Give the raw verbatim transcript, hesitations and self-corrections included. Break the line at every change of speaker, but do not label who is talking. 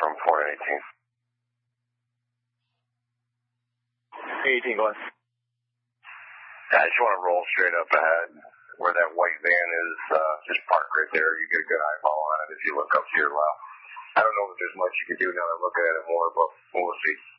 from four eighteen.
eighteen, go ahead.
I just want to roll straight up ahead where that white van is, uh, just parked right there. You get a good eyeball on it if you look up to your left. I don't know if there's much you can do now that I'm looking at it more, but we'll see.